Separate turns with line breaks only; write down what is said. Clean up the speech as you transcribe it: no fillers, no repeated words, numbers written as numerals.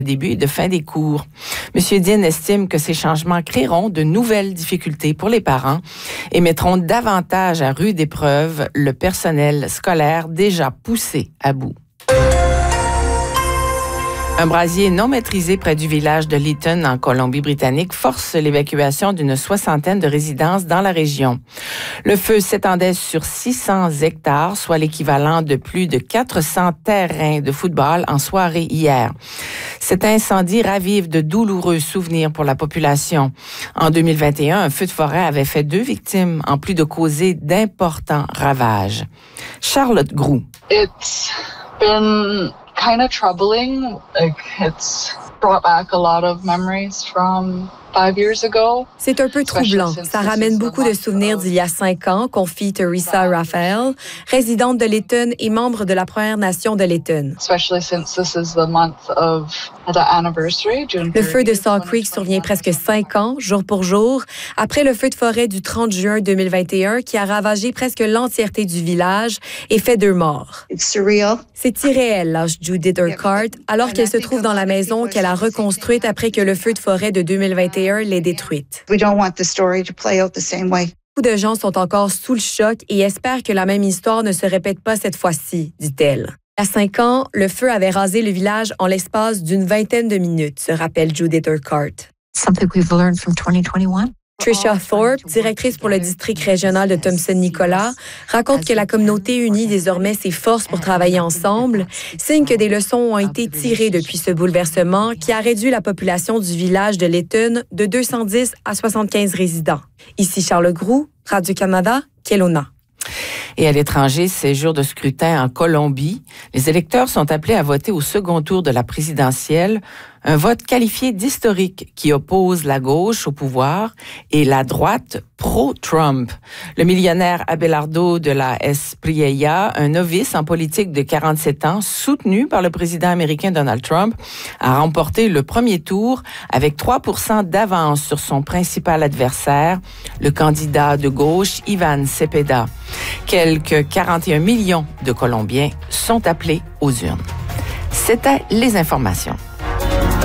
début et de fin des cours. M. Dean estime que ces changements créeront de nouvelles difficultés pour les parents et mettront davantage à rude épreuve le personnel scolaire déjà poussé à bout. Un brasier non maîtrisé près du village de Lytton, en Colombie-Britannique, force l'évacuation d'une 60aine de résidences dans la région. Le feu s'étendait sur 600 hectares, soit l'équivalent de plus de 400 terrains de football en soirée hier. Cet incendie ravive de douloureux souvenirs pour la population. En 2021, un feu de forêt avait fait 2 victimes, en plus de causer d'importants ravages. Charlotte Groux.
It's been kind of troubling. Like, it's brought back a lot of memories from 5 years ago.
C'est un peu troublant. Ça ramène beaucoup de souvenirs d'il y a 5 ans, confie Teresa Raphael, résidente de Lytton et membre de la Première Nation de Lytton.
Especially since this is the month of the anniversary.
Le feu de Salt Creek survient presque 5 ans, jour pour jour, après le feu de forêt du 30 juin 2021 qui a ravagé presque l'entièreté du village et fait 2 morts. C'est irréel, lâche Judith Urquhart, alors qu'elle se trouve dans la maison qu'elle a reconstruite après que le feu de forêt de 2021 l'ait détruite. Beaucoup de gens sont encore sous le choc et espèrent que la même histoire ne se répète pas cette fois-ci, dit-elle. À 5 ans, le feu avait rasé le village en l'espace d'une vingtaine de minutes, se rappelle Judith Urquhart. Tricia Thorpe, directrice pour le district régional de Thompson-Nicolas, raconte que la communauté unit désormais ses forces pour travailler ensemble, signe que des leçons ont été tirées depuis ce bouleversement qui a réduit la population du village de Lytton de 210 à 75 résidents. Ici Charles Groux, Radio-Canada, Kelowna.
Et à l'étranger, ces jours de scrutin en Colombie, les électeurs sont appelés à voter au second tour de la présidentielle, un vote qualifié d'historique qui oppose la gauche au pouvoir et la droite pro-Trump. Le millionnaire Abelardo de la Espriella, un novice en politique de 47 ans, soutenu par le président américain Donald Trump, a remporté le premier tour avec 3% d'avance sur son principal adversaire, le candidat de gauche Ivan Cepeda. Quelques 41 millions de Colombiens sont appelés aux urnes. C'était les informations.